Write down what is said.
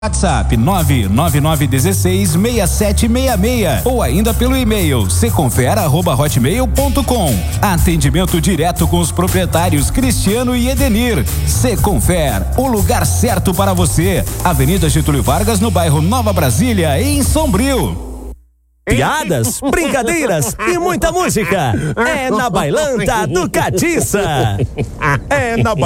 WhatsApp 999166766 ou ainda pelo e-mail seconfer@hotmail.com. Atendimento direto com os proprietários Cristiano e Edenir. Seconfer, o lugar certo para você. Avenida Getúlio Vargas, no bairro Nova Brasília, em Sombrio. Piadas, brincadeiras e muita música. É na Bailanta do Catiça. É na